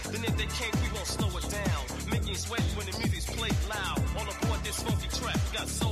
Then if they can't, we won't slow it down. Making you sweat when the music's played loud. All aboard this funky track, got so